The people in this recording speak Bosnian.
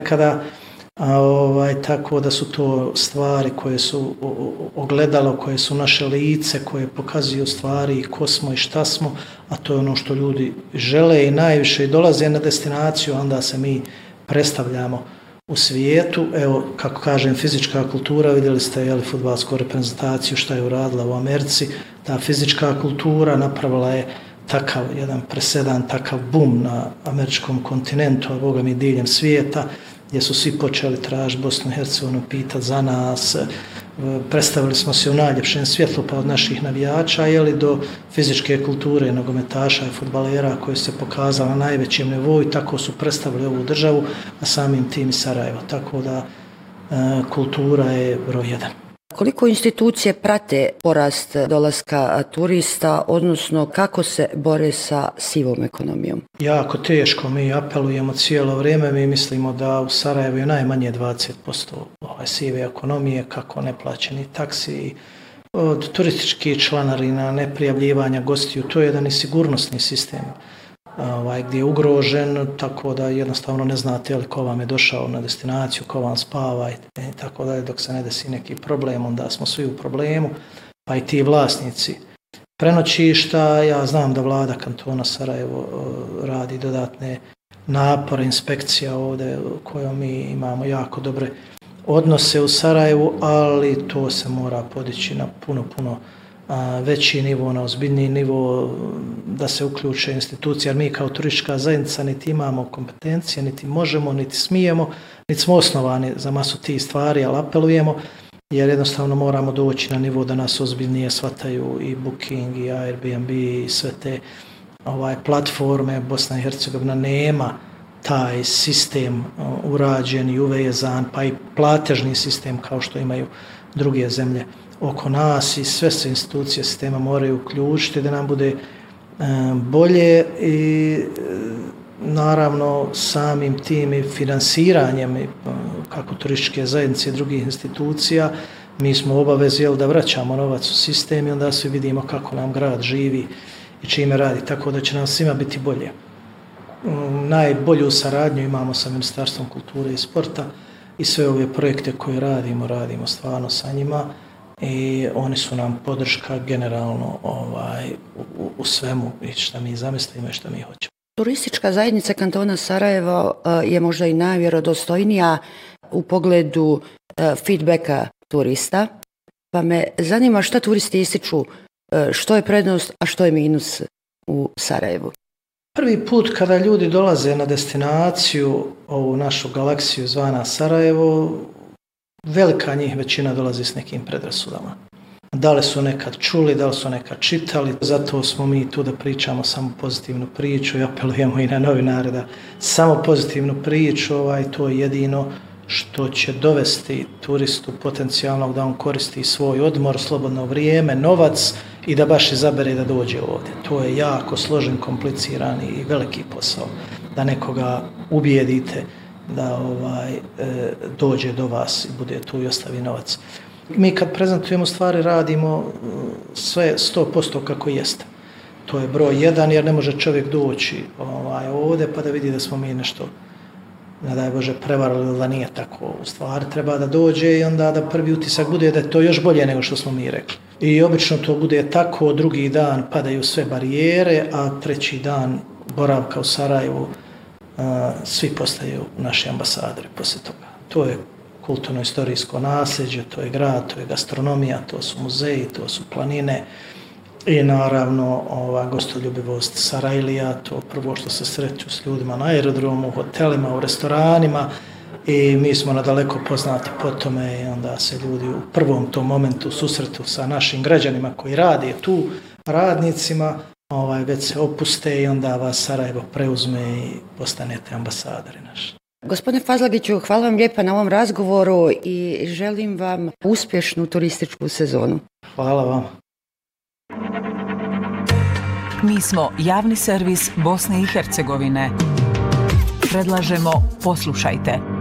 Kada tako da su to stvari koje su ogledalo, koje su naše lice, koje pokazuju stvari ko smo i šta smo, a to je ono što ljudi žele i najviše dolaze na destinaciju, onda se mi predstavljamo u svijetu. Evo, kako kažem, fizička kultura, vidjeli ste fudbalsku reprezentaciju šta je uradila u Americi, ta fizička kultura napravila je takav jedan presedan, takav bum na američkom kontinentu, a boga mi diljem svijeta, gdje su svi počeli tražiti Bosnu i Hercegovinu, pitati za nas, predstavili smo se u najljepšem svjetlu pa od naših navijača, do fizičke kulture nogometaša i fudbalera koji se pokazali na najvećem nivou i tako su predstavili ovu državu, a samim tim i Sarajevo. Tako da kultura je broj 1. Koliko institucije prate porast dolaska turista, odnosno kako se bore sa sivom ekonomijom? Jako teško, mi apelujemo cijelo vrijeme, mi mislimo da u Sarajevu je najmanje 20% sive ekonomije, kako neplaćeni taksi, od turističkih članarina, neprijavljivanja gostiju, to je jedan i sigurnosni sistem gdje je ugrožen, tako da jednostavno ne znate ko vam je došao na destinaciju, ko vam spava i tako da dok se ne desi neki problem, onda smo svi u problemu, pa i ti vlasnici prenoćišta. Ja znam da vlada kantona Sarajevo radi dodatne napore, inspekcija ovdje kojom mi imamo jako dobre odnose u Sarajevu, ali to se mora podići na puno veći nivo, na ozbiljniji nivo, da se uključe institucije, jer mi kao turistička zajednica niti imamo kompetencije, niti možemo, niti smijemo, niti smo osnovani za masu tih stvari, ali apelujemo, jer jednostavno moramo doći na nivo da nas ozbiljnije shvataju i Booking, i Airbnb, i sve te platforme. Bosna i Hercegovina nema taj sistem urađen i uvezan, pa i platežni sistem kao što imaju druge zemlje oko nas, i sve se institucije sistema moraju uključiti da nam bude bolje i naravno samim tim i finansiranjem kako turističke zajednice i drugih institucija mi smo obavezi da vraćamo novac u sistem i onda svi vidimo kako nam grad živi i čime radi, tako da će nam svima biti bolje. Najbolju saradnju imamo sa Ministarstvom kulture i sporta i sve ove projekte koje radimo stvarno sa njima i oni su nam podrška generalno u svemu i što mi zamislimo i što mi hoćemo. Turistička zajednica kantona Sarajevo je možda i najvjerodostojnija u pogledu feedbacka turista, pa me zanima šta turisti ističu, što je prednost, a što je minus u Sarajevu. Prvi put kada ljudi dolaze na destinaciju, ovu našu galaksiju zvana Sarajevo, velika njih većina dolazi s nekim predrasudama. Da li su nekad čuli, da li su nekad čitali, zato smo mi tu da pričamo samo pozitivnu priču i apelujemo i na novinare da samo pozitivnu priču, to je jedino što će dovesti turistu potencijalnog da on koristi svoj odmor, slobodno vrijeme, novac i da baš izabere da dođe ovdje. To je jako složen, kompliciran i veliki posao da nekoga ubijedite da dođe do vas i bude tu i ostavi novac. Mi kad prezentujemo stvari radimo sve 100% kako jeste. To je broj 1 jer ne može čovjek doći ovdje pa da vidi da smo mi nešto, ne daj Bože, prevarili da nije tako. U stvari treba da dođe i onda da prvi utisak bude da je to još bolje nego što smo mi rekli. I obično to bude tako, drugi dan padaju sve barijere, a treći dan boravka u Sarajevu svi postaju naši ambasadori poslije toga. To je kulturno-istorijsko nasljeđe, to je grad, to je gastronomija, to su muzeji, to su planine i naravno gostoljubivost Sarajlija, to prvo što se sreću s ljudima na aerodromu, u hotelima, u restoranima i mi smo nadaleko poznati po tome i onda se ljudi u prvom tom momentu susretu sa našim građanima koji rade tu, radnicima, već se opuste i onda vas Sarajevo preuzme i postanete ambasadori naši. Gospodine Fazlagiću, hvala vam lijepa na ovom razgovoru i želim vam uspješnu turističku sezonu. Hvala vam. Mi smo javni servis Bosne i Hercegovine. Predlažemo poslušajte.